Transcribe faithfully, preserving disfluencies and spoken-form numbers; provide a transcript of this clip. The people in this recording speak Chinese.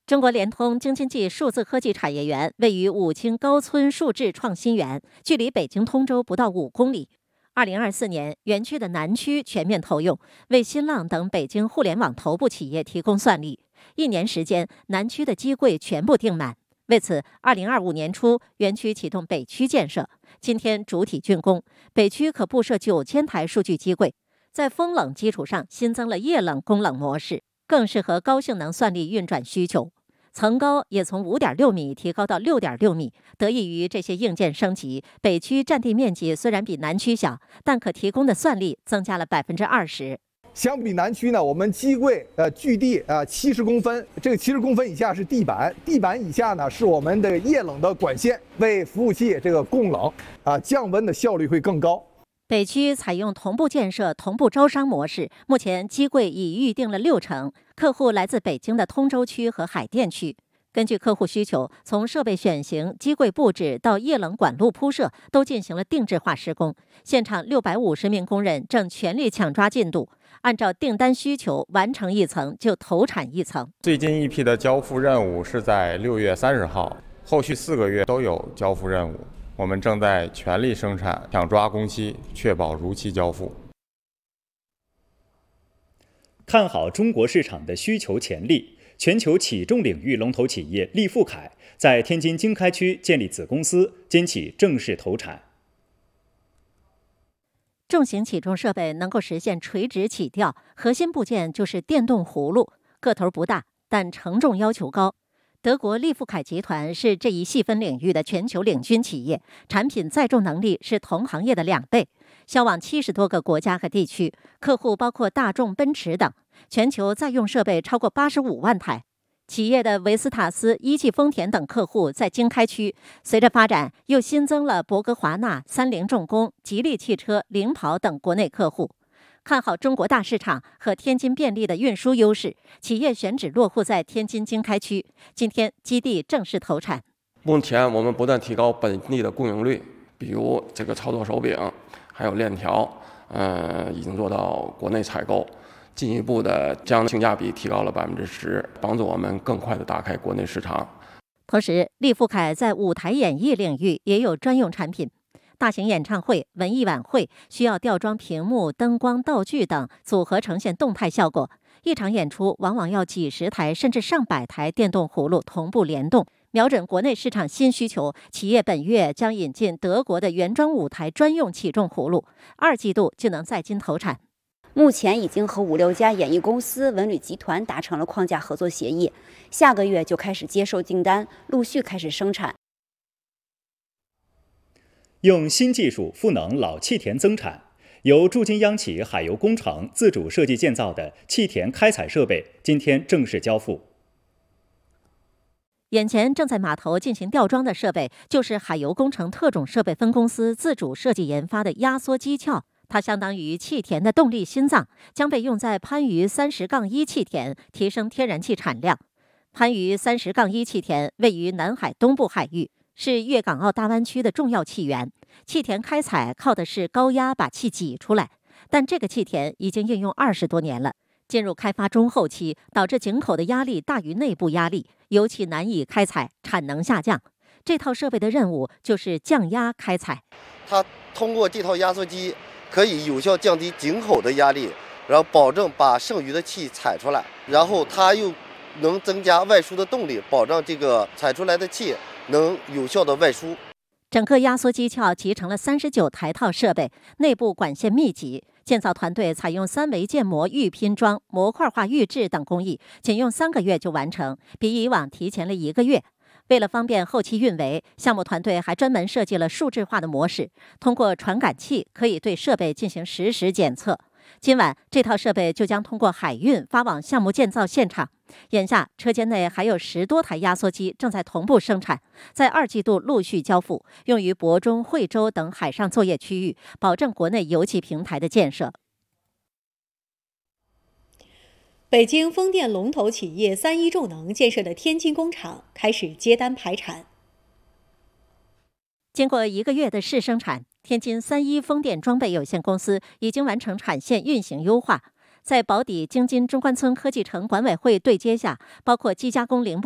中国联通京津冀数字科技产业园位于武清高村数智创新园，距离北京通州不到五公里。二零二四年，园区的南区全面投用，为新浪等北京互联网头部企业提供算力。一年时间，南区的机柜全部订满。为此，二零二五年初，园区启动北区建设。今天主体竣工，北区可布设九千台数据机柜，在风冷基础上新增了液冷供冷模式，更适合高性能算力运转需求。层高也从五点六米提高到六点六米，得益于这些硬件升级，北区占地面积虽然比南区小，但可提供的算力增加了百分之二十。 相比南区呢，我们机柜呃距地呃七十公分，这个七十公分以下是地板，地板以下呢是我们的液冷的管线，为服务器这个供冷啊降温的效率会更高。 北区采用同步建设、同步招商模式，目前机柜已预定了六成，客户来自北京的通州区和海淀区。根据客户需求，从设备选型、机柜布置到液冷管路铺设，都进行了定制化施工。现场六百五十名工人正全力抢抓进度，按照订单需求完成一层就投产一层。 最近一批的交付任务是在六月三十号，后续四个月都有交付任务。我们正在全力生产，抢抓工期，确保如期交付。 看好中国市场的需求潜力，全球起重领域龙头企业利富凯在天津经开区建立子公司，今起正式投产。 重型起重设备能够实现垂直起吊，核心部件就是电动葫芦，个头不大，但承重要求高。德国利富凯集团是这一细分领域的全球领军企业，产品载重能力是同行业的两倍，销往七十多个国家和地区，客户包括大众、奔驰等，全球在用设备超过八十五万台。企业的维斯塔斯、一汽丰田等客户在经开区，随着发展又新增了博格华纳、三菱重工、吉利汽车、领跑等国内客户。看好中国大市场和天津便利的运输优势，企业选址落户在天津经开区。今天基地正式投产。 目前我们不断提高本地的供应率，比如这个操作手柄，还有链条，呃，已经做到国内采购，进一步的将性价比提高了百分之十，帮助我们更快的打开国内市场。 同时，利富凯在舞台演艺领域也有专用产品。大型演唱会、文艺晚会需要吊装屏幕、灯光、道具等组合呈现动态效果，一场演出往往要几十台甚至上百台电动葫芦同步联动。瞄准国内市场新需求，企业本月将引进德国的原装舞台专用起重葫芦，二季度就能在京投产。 目前已经和五六家演艺公司、文旅集团达成了框架合作协议，下个月就开始接受订单，陆续开始生产。 用新技术赋能老气田增产，由驻京央企海油工程自主设计建造的气田开采设备今天正式交付。 眼前正在码头进行吊装的设备，就是海油工程特种设备分公司自主设计研发的压缩机壳，它相当于气田的动力心脏，将被用在番禺三十杠一气田，提升天然气产量。番禺三十杠一气田位于南海东部海域，是粤港澳大湾区的重要气源。气田开采靠的是高压把气挤出来，但这个气田已经应用二十多年了，进入开发中后期，导致井口的压力大于内部压力，尤其难以开采，产能下降。这套设备的任务就是降压开采。 它通过这套压缩机，可以有效降低井口的压力，然后保证把剩余的气采出来，然后它又能增加外输的动力，保障这个采出来的气能有效的外输。 整个压缩机壳集成了三十九台套设备，内部管线密集，建造团队采用三维建模预拼装、模块化预制等工艺，仅用三个月就完成，比以往提前了一个月。为了方便后期运维，项目团队还专门设计了数字化的模式，通过传感器可以对设备进行实时检测。今晚这套设备就将通过海运发往项目建造现场。眼下车间内还有十多台压缩机正在同步生产，在二季度陆续交付，用于博中、惠州等海上作业区域，保证国内油气平台的建设。 北京风电龙头企业三一重能建设的天津工厂开始接单排产。 经过一个月的试生产，天津三一风电装备有限公司已经完成产线运行优化。在宝坻京津中关村科技城管委会对接下，包括机加工零部